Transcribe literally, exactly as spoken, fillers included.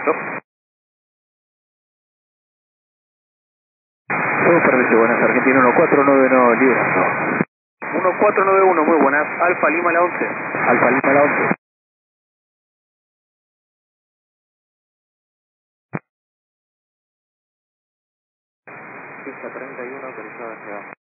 contacto. Todo permiso, buenas, Argentina uno cuatro nueve uno, liderando. uno cuatro nueve uno, muy buenas, Alfa Lima la once. Alfa Lima la once. Pista treinta y uno, autorizado hacia